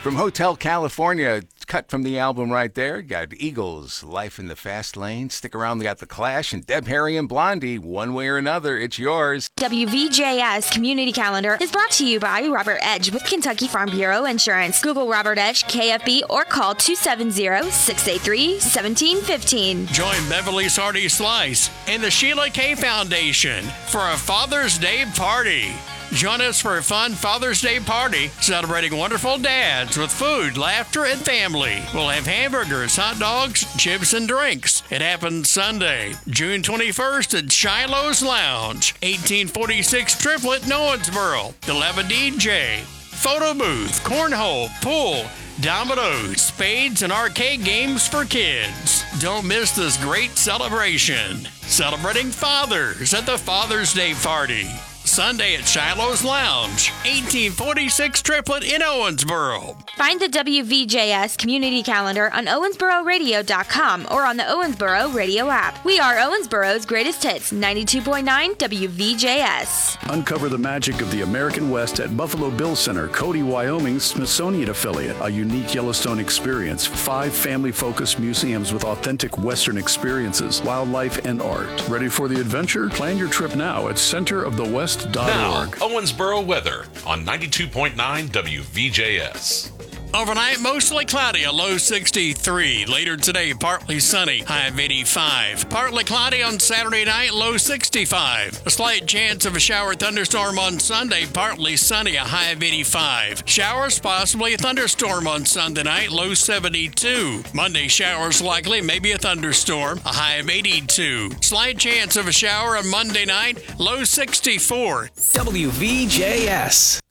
From Hotel California, cut from the album right there. Got Eagles, Life in the Fast Lane. Stick around, we got The Clash and Deb, Harry, and Blondie. One way or another, it's yours. WVJS Community Calendar is brought to you by Robert Edge with Kentucky Farm Bureau Insurance. Google Robert Edge, KFB, or call 270-683-1715. Join Beverly Sardi Slice and the Sheila K. Foundation for a Father's Day party. Join us for a fun Father's Day party celebrating wonderful dads with food, laughter, and family. We'll have hamburgers, hot dogs, chips, and drinks. It happens Sunday, June 21st at Shiloh's Lounge, 1846 Triplet, Owensboro. They'll have a DJ, photo booth, cornhole, pool, dominoes, spades, and arcade games for kids. Don't miss this great celebration. Celebrating fathers at the Father's Day party. Sunday at Shiloh's Lounge, 1846 Triplet in Owensboro. Find the WVJS Community Calendar on owensbororadio.com or on the Owensboro Radio app. We are Owensboro's greatest hits, 92.9 WVJS. Uncover the magic of the American West at Buffalo Bill Center, Cody, Wyoming's Smithsonian affiliate. A unique Yellowstone experience. 5 family-focused museums with authentic Western experiences, wildlife, and art. Ready for the adventure? Plan your trip now at centerofthewest.org. Now, Owensboro weather on 92.9 WVJS. Overnight, mostly cloudy, a low 63. Later today, partly sunny, high of 85. Partly cloudy on Saturday night, low 65. A slight chance of a shower thunderstorm on Sunday, partly sunny, a high of 85. Showers, possibly a thunderstorm on Sunday night, low 72. Monday, showers likely, maybe a thunderstorm, a high of 82. Slight chance of a shower on Monday night, low 64. WVJS.